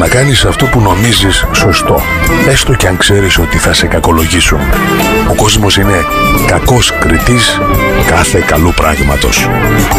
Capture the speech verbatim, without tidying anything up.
Να κάνεις αυτό που νομίζεις σωστό, έστω και αν ξέρεις ότι θα σε κακολογήσουν. Ο κόσμος είναι κακός κριτής κάθε καλού πράγματος.